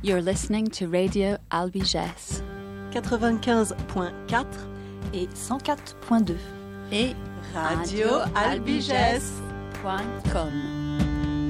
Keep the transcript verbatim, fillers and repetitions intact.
You're listening to Radio Albiges. quatre-vingt-quinze point quatre et cent quatre point deux. Et Radio Albiges point com.